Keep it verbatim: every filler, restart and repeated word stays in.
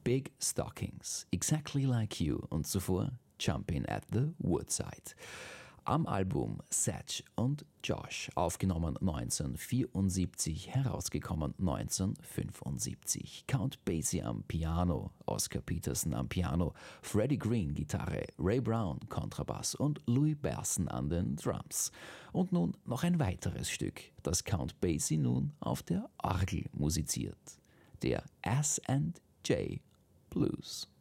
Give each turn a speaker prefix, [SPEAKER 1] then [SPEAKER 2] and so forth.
[SPEAKER 1] Big Stockings, Exactly Like You und zuvor Jumpin' at the Woodside. Am Album Satch und Josh, aufgenommen neunzehnhundertvierundsiebzig, herausgekommen neunzehnhundertfünfundsiebzig. Count Basie am Piano, Oscar Peterson am Piano, Freddie Green Gitarre, Ray Brown Kontrabass und Louis Berson an den Drums. Und nun noch ein weiteres Stück, das Count Basie nun auf der Orgel musiziert. Der S and J Blues.